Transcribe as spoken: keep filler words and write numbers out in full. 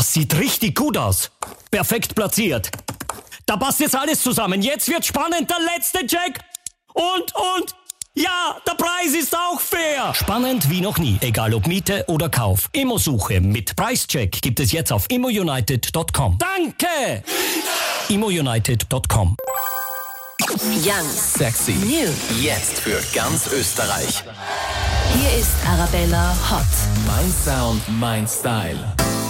Das sieht richtig gut aus. Perfekt platziert. Da passt jetzt alles zusammen. Jetzt wird spannend. Der letzte Check. Und, und... Ja, der Preis ist auch fair. Spannend wie noch nie. Egal ob Miete oder Kauf. Immosuche mit Preischeck gibt es jetzt auf immounited punkt com. Danke! immounited punkt com. Young, Sexy, new. jetzt für ganz Österreich. Hier ist Arabella Hot. Mein Sound, mein Style.